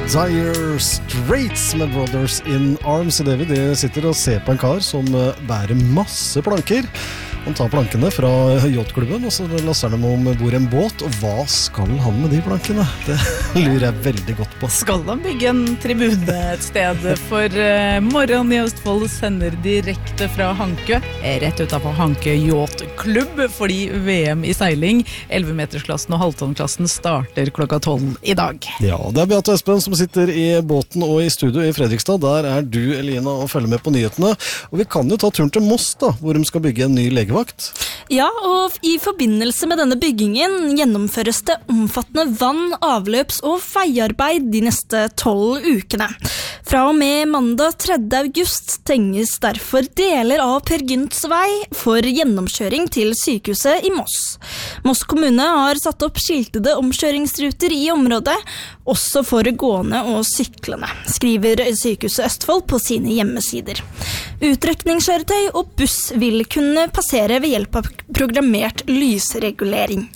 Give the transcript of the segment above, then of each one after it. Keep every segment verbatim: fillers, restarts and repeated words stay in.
Dire Straits med Brothers in Arms. I det vi de sitter og ser på en kar som bærer masse planker. Han tar plankene fra yachtklubben, og så lasser han dem om bord en båt. Og hva skal han med de plankene? Det lurer jeg veldig godt på. Skal han bygge en tribune et sted? For uh, morgenen i Østfold sender direkte fra Hankø, rett utenfor Hankø Yachtklubb, fordi V M i seiling, elleve-metersklassen og halvtonnklassen starter klokka tolv i dag. Ja, det er Beate Espen som sitter i båten og i studio i Fredrikstad. Der er du, Elina, og følger med på nyhetene. Og vi kan jo ta turen til Moss, da, hvor de skal bygge en ny legevakt. Ja, og i forbindelse med denne byggingen gjennomføres det omfattende vann, avløps- og veiarbeid de neste tolv ukene. Fra og med mandag tredje august stenges derfor deler av Per Gynts vei for gjennomkjøring til sykehuset i Moss. Moss kommune har satt opp skiltede omkjøringsruter i området, også for gående og syklende, skriver Sykehuset Østfold på sine hjemmesider. Utrykningskjøretøy og buss vil kunne passere ved hjelp av programmert lysregulering.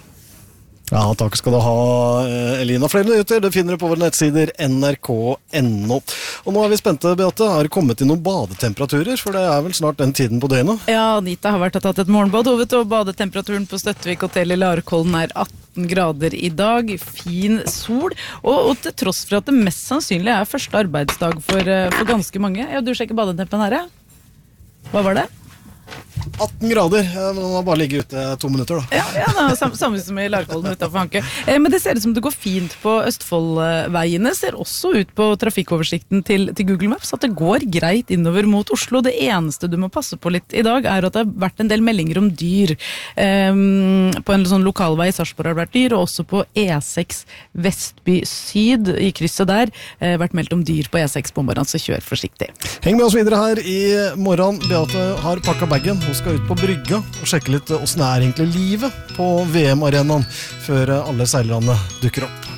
Ja, takk skal du ha, Elina. Flere nyheter det finner du på våre nettsider N R K punktum N O. Og nå er vi spente, Beate. Har det kommet til noen badetemperaturer? For det er vel snart den tiden på døgnet? Ja, Anita har vært og tatt et morgenbad, og, og badetemperaturen på Støttevik Hotel i Larkollen er atten grader i dag. Fin sol. Og, og til tross for at det mest sannsynlig er første arbeidsdag for, for ganske mange. Ja, du sjekker badetempen her, ja? Hva var det? atten grader, ja, men han har bare ligget ute to minutter da. Ja, ja da, samme, samme som i Larkollen utenfor Hankø. Eh, men det ser ut som det går fint på Østfoldveiene, ser også ut på trafikkoversikten til, til Google Maps, at det går greit innover mot Oslo. Det eneste du må passe på litt i dag er at det har vært en del meldinger om dyr. Eh, på en sånn lokalvei i Sarpsborg har det vært dyr, og også på E seks Vestby Syd, i krysset der, eh, vært meldt om dyr på E seks på morgenen, så kjør forsiktig. Heng med oss videre her i morgen. Beate har pakket baggen. Hun skal ut på brygga og sjekke litt hvordan er egentlig livet på V M-arenaen før alle seilerne dukker opp.